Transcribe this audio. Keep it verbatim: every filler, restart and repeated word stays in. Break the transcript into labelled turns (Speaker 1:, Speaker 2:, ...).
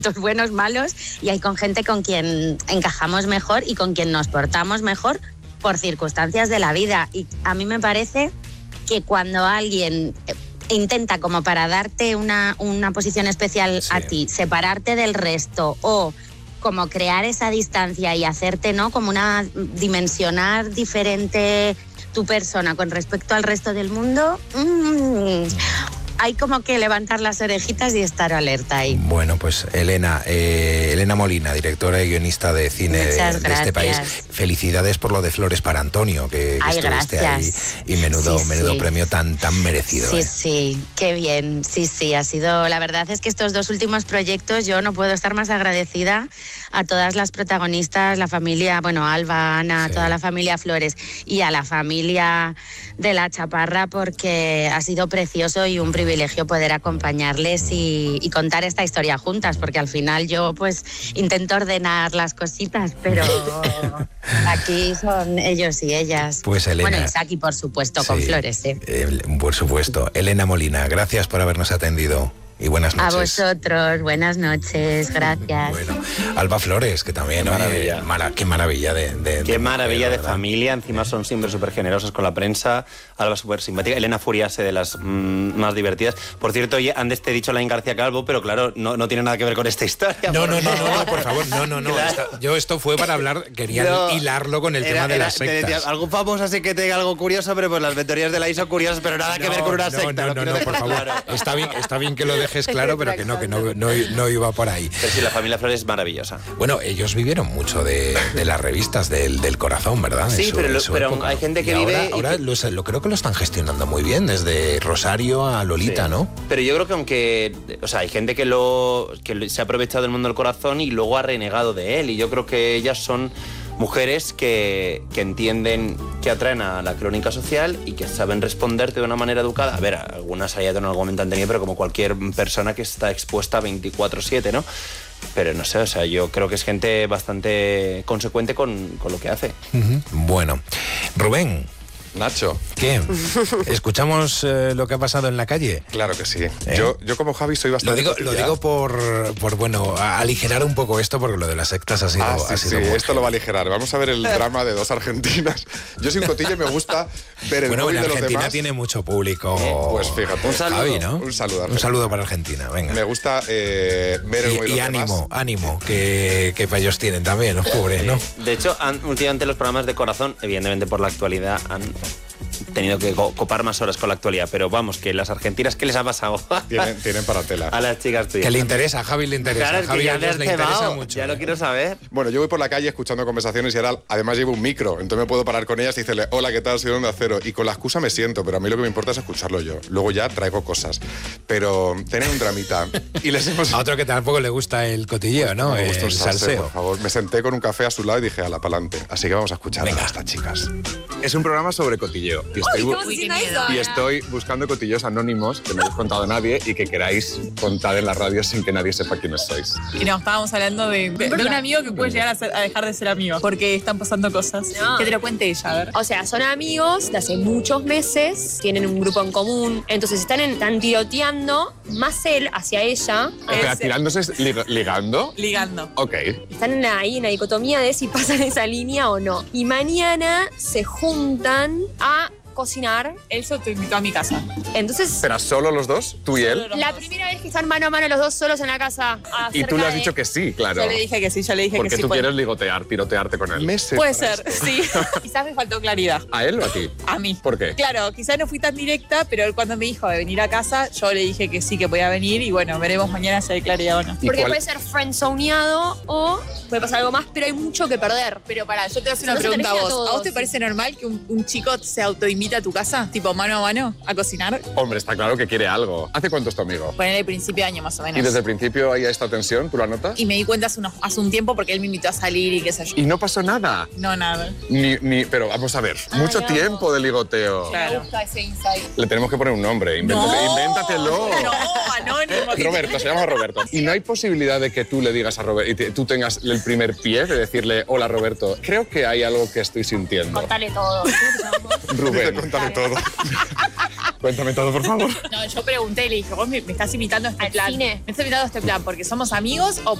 Speaker 1: buenos, malos, y hay con gente con quien encajamos mejor y con quien nos portamos mejor por circunstancias de la vida. Y a mí me parece que cuando alguien intenta como para darte una, una posición especial sí. a ti, separarte del resto o como crear esa distancia y hacerte, ¿no? Como una dimensionar diferente tu persona con respecto al resto del mundo, mmm, hay como que levantar las orejitas y estar alerta ahí.
Speaker 2: Bueno, pues Elena, eh, Elena Molina, directora y guionista de cine de, de este país. Felicidades por lo de Flores para Antonio, que, que
Speaker 1: Ay,
Speaker 2: estuviste
Speaker 1: gracias.
Speaker 2: ahí y menudo,
Speaker 1: sí,
Speaker 2: menudo
Speaker 1: sí.
Speaker 2: premio tan, tan merecido.
Speaker 1: Sí,
Speaker 2: ¿eh?
Speaker 1: sí, qué bien. Sí, sí, ha sido... La verdad es que estos dos últimos proyectos yo no puedo estar más agradecida a todas las protagonistas, la familia, bueno, Alba, Ana, sí. toda la familia Flores y a la familia de La Chaparra, porque ha sido precioso y un privilegio poder acompañarles y, y contar esta historia juntas, porque al final yo pues intento ordenar las cositas, pero aquí son ellos y ellas.
Speaker 2: Pues Elena.
Speaker 1: Bueno, Isaki, por supuesto,
Speaker 2: sí,
Speaker 1: con Flores, ¿eh?
Speaker 2: eh. Por supuesto. Elena Molina, gracias por habernos atendido. Y buenas noches.
Speaker 1: A vosotros, buenas noches, gracias.
Speaker 2: Bueno, Alba Flores, que también, qué maravilla, oye, mara, qué maravilla de, de
Speaker 3: Qué
Speaker 2: de
Speaker 3: maravilla
Speaker 2: mujer,
Speaker 3: de familia, encima son siempre súper generosas con la prensa. Alba súper simpática, Elena Furiase de las mmm, más divertidas. Por cierto, oye, antes te he dicho Laín García Calvo, pero claro, no, no tiene nada que ver con esta historia.
Speaker 2: No, no, no, no, no, por favor, no, no, no.
Speaker 3: Claro.
Speaker 2: Esta, yo esto fue para hablar, quería no, hilarlo con el
Speaker 3: era,
Speaker 2: tema de
Speaker 3: era,
Speaker 2: las sectas.
Speaker 3: Decía, algún famoso así que te diga algo curioso, pero pues las mentorías de la I S O curiosas, pero nada
Speaker 2: no,
Speaker 3: que ver con una
Speaker 2: no,
Speaker 3: secta.
Speaker 2: No, no, no, no, por favor. Claro. Está bien, está bien que lo dejes claro, pero que no, que no, no, no iba por ahí.
Speaker 3: Pero sí, la familia Flores es maravillosa.
Speaker 2: Bueno, ellos vivieron mucho de, de las revistas del, del corazón, ¿verdad?
Speaker 3: Sí,
Speaker 2: su,
Speaker 3: pero, lo, pero hay gente que
Speaker 2: y
Speaker 3: vive...
Speaker 2: Ahora, ahora
Speaker 3: que...
Speaker 2: lo, lo creo que lo están gestionando muy bien, desde Rosario a Lolita, sí. ¿no?
Speaker 3: Pero yo creo que aunque... O sea, hay gente que, lo, que se ha aprovechado del mundo del corazón y luego ha renegado de él. Y yo creo que ellas son mujeres que, que entienden que atraen a la crónica social y que saben responderte de una manera educada. A ver, algunas hay en algún momento han tenido, pero como cualquier persona que está expuesta veinticuatro siete, ¿no? Pero no sé, o sea, yo creo que es gente bastante consecuente con, con lo que hace.
Speaker 2: Uh-huh. Bueno, Rubén.
Speaker 4: Nacho.
Speaker 2: ¿Qué? ¿Escuchamos eh, lo que ha pasado en la calle?
Speaker 4: Claro que sí.
Speaker 2: ¿Eh?
Speaker 4: Yo, yo como Javi soy bastante...
Speaker 2: Lo digo, lo digo por, por, bueno, aligerar un poco esto, porque lo de las sectas ha sido...
Speaker 4: Ah, sí,
Speaker 2: ha sido
Speaker 4: sí,
Speaker 2: muy
Speaker 4: esto lo va a aligerar. Vamos a ver el drama de dos argentinas. Yo sin cotillo me gusta ver el
Speaker 2: bueno,
Speaker 4: móvil
Speaker 2: en
Speaker 4: de los
Speaker 2: Argentina
Speaker 4: demás.
Speaker 2: tiene mucho público.
Speaker 4: Eh, pues fíjate.
Speaker 3: Un saludo.
Speaker 2: Javi, ¿no?
Speaker 4: Un saludo.
Speaker 2: Un saludo para Argentina, venga.
Speaker 4: Me gusta eh, ver el móvil
Speaker 2: y,
Speaker 4: de
Speaker 2: y
Speaker 4: los
Speaker 2: ánimo,
Speaker 4: demás.
Speaker 2: ánimo, que, que para ellos tienen también, los pobres, ¿no?
Speaker 3: De hecho, han, últimamente los programas de corazón, evidentemente por la actualidad, han tenido que copar más horas con la actualidad, pero vamos, que las argentinas, ¿qué les ha pasado?
Speaker 4: Tienen, tienen para tela.
Speaker 3: A las chicas tuyas.
Speaker 2: Que le interesa, a Javi le interesa.
Speaker 3: Claro,
Speaker 2: Javi
Speaker 3: ya
Speaker 2: a ellos le interesa mucho.
Speaker 3: Ya lo quiero saber.
Speaker 4: Bueno, yo voy por la calle escuchando conversaciones y ahora además llevo un micro, entonces me puedo parar con ellas y decirle, hola, ¿qué tal? Soy de Onda Cero. Y con la excusa me siento, pero a mí lo que me importa es escucharlo yo. Luego ya traigo cosas. Pero tienen un dramita. Y les hemos...
Speaker 2: A otro que tampoco le gusta el cotilleo, ¿no?
Speaker 4: Me gusta
Speaker 2: el
Speaker 4: un salseo,
Speaker 2: salseo.
Speaker 4: por favor. Me senté con un café a su lado y dije, ala, pa'lante. Así que vamos a escuchar
Speaker 2: Venga.
Speaker 4: a estas chicas. Es un programa sobre cotilleo. Y estoy,
Speaker 5: Uy, Uy,
Speaker 4: y estoy buscando cotilleos anónimos que no os he contado a nadie y que queráis contar en la radio sin que nadie sepa quiénes sois.
Speaker 5: Y no, estábamos hablando de, de, de un amigo que puede llegar a, ser, a dejar de ser amigo porque están pasando cosas.
Speaker 6: No.
Speaker 5: Que te lo cuente ella, a ver.
Speaker 6: O sea, son amigos de hace muchos meses, tienen un grupo en común, entonces están, en, están tiroteando, más él hacia ella.
Speaker 4: Espera,
Speaker 5: Es-
Speaker 4: ¿tirándose es lig- ligando?
Speaker 5: Ligando.
Speaker 4: Ok.
Speaker 6: Están en ahí en la dicotomía de si pasan esa línea o no. Y mañana se juntan a cocinar.
Speaker 5: Él se te invitó a mi casa.
Speaker 6: Entonces,
Speaker 4: ¿Pero solo los dos? ¿Tú y él?
Speaker 6: la primera vez que están mano a mano los dos solos en la casa.
Speaker 4: Y tú le has
Speaker 6: de-
Speaker 4: dicho que sí, claro.
Speaker 5: Yo le dije que sí, yo le dije
Speaker 4: Porque
Speaker 5: que sí.
Speaker 4: tú
Speaker 5: puede-
Speaker 4: quieres ligotear, tirotearte con él. Meses
Speaker 5: Puede
Speaker 4: para
Speaker 5: ser,
Speaker 4: esto.
Speaker 5: sí. Quizás me faltó claridad.
Speaker 4: ¿A él o a ti?
Speaker 5: A mí.
Speaker 4: ¿Por qué?
Speaker 5: Claro, quizás no fui tan directa, pero él cuando me dijo de venir a casa, yo le dije que sí, que podía venir y bueno, veremos mañana si hay claridad o no.
Speaker 4: ¿Y
Speaker 6: Porque
Speaker 4: cuál-
Speaker 6: puede ser friendzoneado o puede pasar algo más, pero hay mucho que perder.
Speaker 5: Pero pará, yo te voy a hacer una
Speaker 6: No se
Speaker 5: pregunta a
Speaker 6: termina
Speaker 5: vos.
Speaker 6: todo,
Speaker 5: ¿A vos te
Speaker 6: sí.
Speaker 5: parece normal que un, un chico se autoinvita a tu casa, tipo mano a mano, a cocinar?
Speaker 4: Hombre, está claro que quiere algo. ¿Hace cuánto es tu amigo?
Speaker 5: Poner el principio de año más o menos.
Speaker 4: ¿Y desde el principio hay esta tensión? ¿Tú la notas?
Speaker 5: Y me di cuenta hace, unos- hace un tiempo porque él me invitó a salir y qué sé yo.
Speaker 4: Y no pasó nada.
Speaker 5: No, nada.
Speaker 4: Ni, ni, pero vamos a ver, mucho
Speaker 6: no.
Speaker 4: tiempo de ligoteo.
Speaker 5: Claro.
Speaker 6: Me gusta ese insight.
Speaker 4: Le tenemos que poner un nombre. Invéntate-
Speaker 5: No.
Speaker 4: Invéntatelo.
Speaker 5: No, anónimo.
Speaker 4: Roberto, se llama Roberto. Y no hay posibilidad de que tú le digas a Roberto y te- tú tengas el primer pie de decirle, hola Roberto, creo que hay algo que estoy sintiendo.
Speaker 6: Contale todo.
Speaker 4: Rubén, cuéntame todo. Cuéntame todo, por favor.
Speaker 5: No, yo pregunté, le dije, vos me, me estás invitando a este
Speaker 6: ¿Al
Speaker 5: plan.
Speaker 6: cine?
Speaker 5: ¿Me estás invitando a este plan porque somos amigos o